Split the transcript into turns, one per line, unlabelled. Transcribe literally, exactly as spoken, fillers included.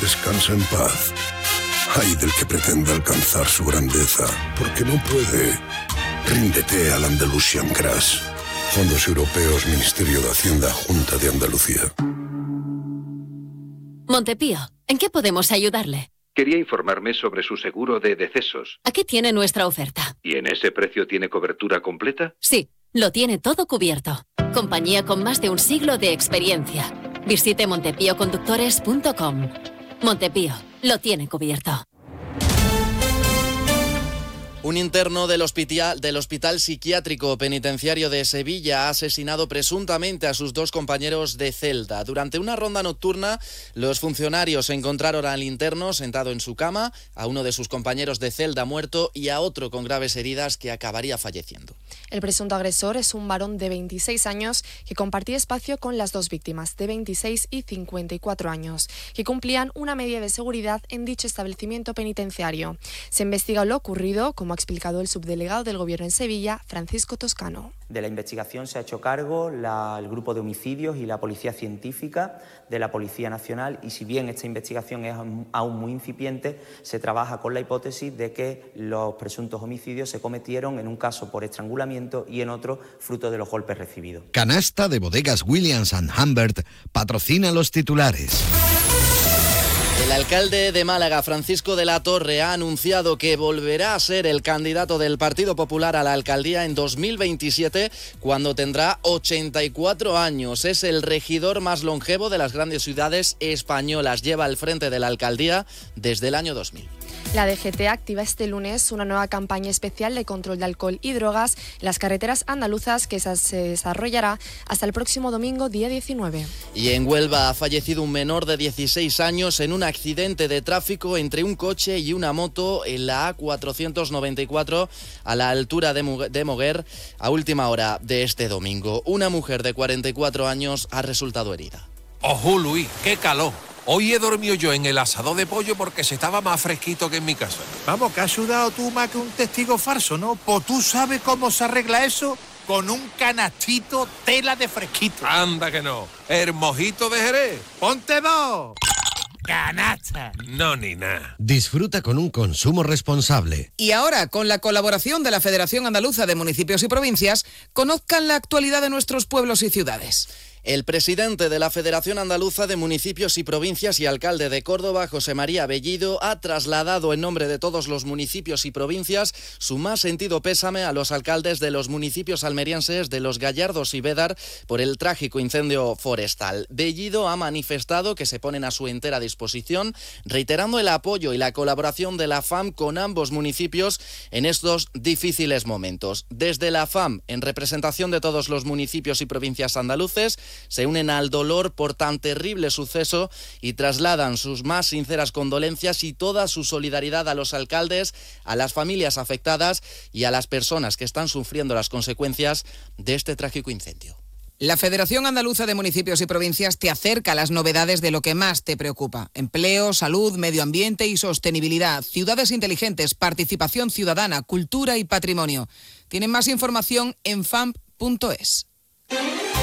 descansa en paz. Ay del que pretenda alcanzar su grandeza, porque no puede. Ríndete al Andalusian Crash. Fondos Europeos, Ministerio de Hacienda, Junta de Andalucía.
Montepío, ¿en qué podemos ayudarle?
Quería informarme sobre su seguro de decesos.
Aquí tiene nuestra oferta.
¿Y en ese precio tiene cobertura completa?
Sí, lo tiene todo cubierto. Compañía con más de un siglo de experiencia. Visite montepío conductores punto com. Montepío, lo tiene cubierto.
Un interno del hospital, del Hospital Psiquiátrico Penitenciario de Sevilla ha asesinado presuntamente a sus dos compañeros de celda. Durante una ronda nocturna, los funcionarios encontraron al interno sentado en su cama, a uno de sus compañeros de celda muerto y a otro con graves heridas que acabaría falleciendo.
El presunto agresor es un varón de veintiséis años que compartía espacio con las dos víctimas, de veintiséis y cincuenta y cuatro años, que cumplían una medida de seguridad en dicho establecimiento penitenciario. Se investiga lo ocurrido, como ha explicado el subdelegado del Gobierno en Sevilla, Francisco Toscano.
De la investigación se ha hecho cargo la, el Grupo de Homicidios y la Policía Científica de la Policía Nacional, y si bien esta investigación es aún muy incipiente, se trabaja con la hipótesis de que los presuntos homicidios se cometieron en un caso por estrangulamiento y en otro fruto de los golpes recibidos.
Canasta de Bodegas Williams and Humbert patrocina los titulares.
El alcalde de Málaga, Francisco de la Torre, ha anunciado que volverá a ser el candidato del Partido Popular a la alcaldía en dos mil veintisiete, cuando tendrá ochenta y cuatro años. Es el regidor más longevo de las grandes ciudades españolas. Lleva al frente de la alcaldía desde el año dos mil.
La D G T activa este lunes una nueva campaña especial de control de alcohol y drogas en las carreteras andaluzas, que se desarrollará hasta el próximo domingo, día diecinueve.
Y en Huelva ha fallecido un menor de dieciséis años en un accidente de tráfico entre un coche y una moto en la A cuatrocientos noventa y cuatro a la altura de Moguer a última hora de este domingo. Una mujer de cuarenta y cuatro años ha resultado herida.
¡Ojo, Luis! ¡Qué calor! Hoy he dormido yo en el asador de pollo porque se estaba más fresquito que en mi casa.
Vamos, que has sudado tú más que un testigo falso, ¿no? Pues tú sabes cómo se arregla eso con un canastito tela de fresquito.
Anda que no. El mojito de Jerez.
¡Ponte dos! ¡Canasta!
No, ni nada.
Disfruta con un consumo responsable.
Y ahora, con la colaboración de la Federación Andaluza de Municipios y Provincias, conozcan la actualidad de nuestros pueblos y ciudades.
El presidente de la Federación Andaluza de Municipios y Provincias y alcalde de Córdoba, José María Bellido, ha trasladado en nombre de todos los municipios y provincias su más sentido pésame a los alcaldes de los municipios almerienses de Los Gallardos y Bédar por el trágico incendio forestal. Bellido ha manifestado que se ponen a su entera disposición, reiterando el apoyo y la colaboración de la F A M con ambos municipios en estos difíciles momentos. Desde la F A M, en representación de todos los municipios y provincias andaluces, se unen al dolor por tan terrible suceso y trasladan sus más sinceras condolencias y toda su solidaridad a los alcaldes, a las familias afectadas y a las personas que están sufriendo las consecuencias de este trágico incendio.
La Federación Andaluza de Municipios y Provincias te acerca a las novedades de lo que más te preocupa: empleo, salud, medio ambiente y sostenibilidad, ciudades inteligentes, participación ciudadana, cultura y patrimonio. Tienen más información en f a m punto es.